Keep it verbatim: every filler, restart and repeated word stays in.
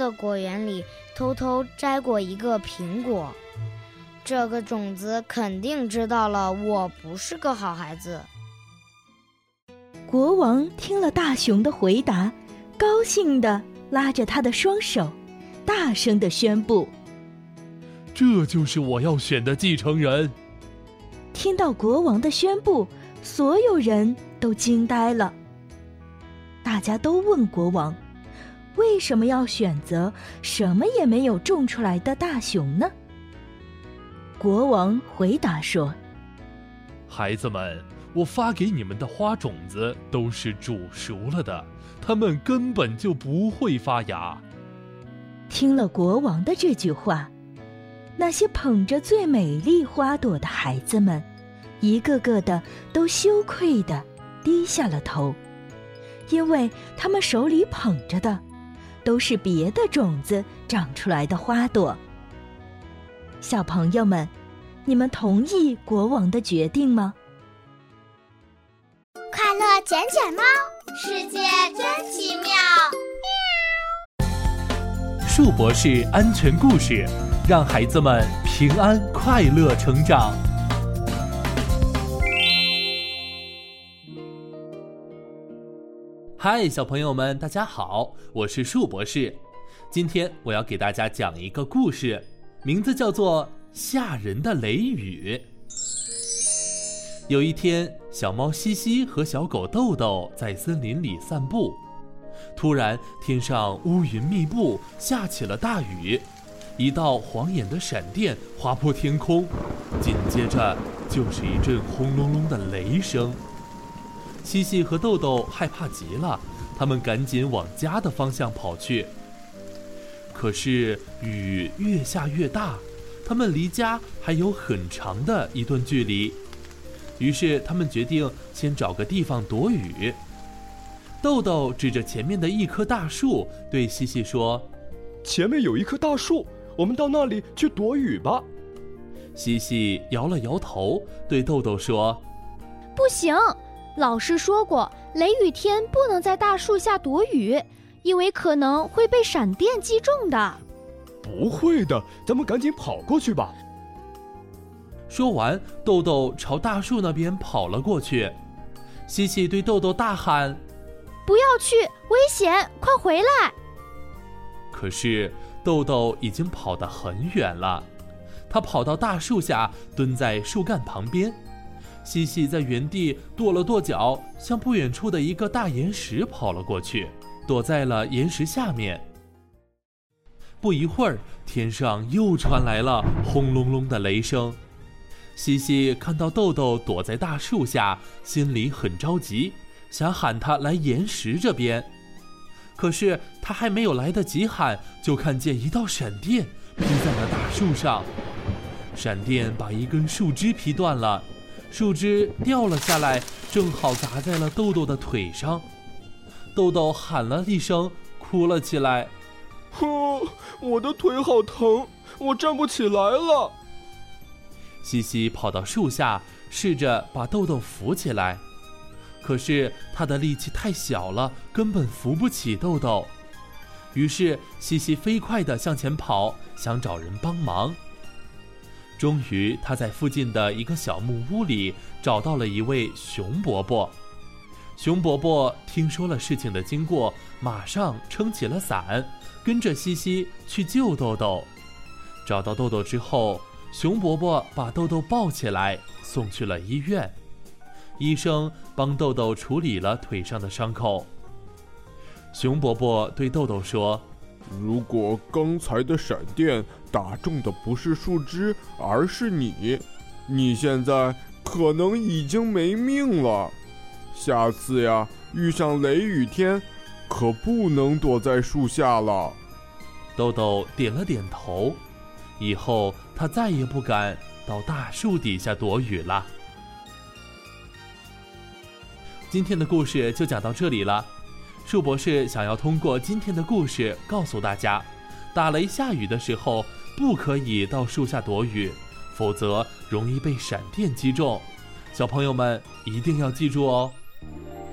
的果园里偷偷摘过一个苹果。这个种子肯定知道了我不是个好孩子。 国王听了大熊的回答，高兴地拉着他的双手，大声地宣布： 这就是我要选的继承人。 听到国王的宣布，所有人都惊呆了。大家都问国王，为什么要选择什么也没有种出来的大熊呢？国王回答说： 孩子们，我发给你们的花种子都是煮熟了的，它们根本就不会发芽。 听了国王的这句话，那些捧着最美丽花朵的孩子们，一个个的都羞愧地低下了头，因为他们手里捧着的都是别的种子长出来的花朵。小朋友们，你们同意国王的决定吗？ 快乐捡捡猫，世界真奇妙。 树博士安全故事，让孩子们平安快乐成长。嗨，小朋友们，大家好，我是树博士。今天我要给大家讲一个故事，名字叫做吓人的雷雨。有一天，小猫西西和小狗豆豆在森林里散步，突然天上乌云密布，下起了大雨，一道晃眼的闪电划破天空，紧接着就是一阵轰隆隆的雷声。西西和豆豆害怕极了，他们赶紧往家的方向跑去。可是雨越下越大，他们离家还有很长的一段距离，于是他们决定先找个地方躲雨。豆豆指着前面的一棵大树，对西西说： 前面有一棵大树，我们到那里去躲雨吧。 西西摇了摇头，对豆豆说： 不行，老师说过，雷雨天不能在大树下躲雨，因为可能会被闪电击中的。 不会的，咱们赶紧跑过去吧。 说完，豆豆朝大树那边跑了过去。西西对豆豆大喊： 不要去，危险，快回来！ 可是豆豆已经跑得很远了，他跑到大树下，蹲在树干旁边。西西在原地跺了跺脚，向不远处的一个大岩石跑了过去，躲在了岩石下面。不一会儿，天上又传来了轰隆隆的雷声。西西看到豆豆躲在大树下，心里很着急，想喊他来岩石这边。可是他还没有来得及喊，就看见一道闪电劈在了大树上。闪电把一根树枝劈断了，树枝掉了下来，正好砸在了豆豆的腿上。豆豆喊了一声，哭了起来。 哼，我的腿好疼，我站不起来了。 西西跑到树下，试着把豆豆扶起来，可是他的力气太小了，根本扶不起豆豆。于是西西飞快地向前跑，想找人帮忙。终于他在附近的一个小木屋里找到了一位熊伯伯。熊伯伯听说了事情的经过，马上撑起了伞，跟着西西去救豆豆。找到豆豆之后，熊伯伯把豆豆抱起来送去了医院。医生帮豆豆处理了腿上的伤口。熊伯伯对豆豆说： 如果刚才的闪电打中的不是树枝，而是你，你现在可能已经没命了。下次呀，遇上雷雨天，可不能躲在树下了。 豆豆点了点头，以后他再也不敢到大树底下躲雨了。今天的故事就讲到这里了。树博士想要通过今天的故事告诉大家，打雷下雨的时候不可以到树下躲雨，否则容易被闪电击中。小朋友们一定要记住哦。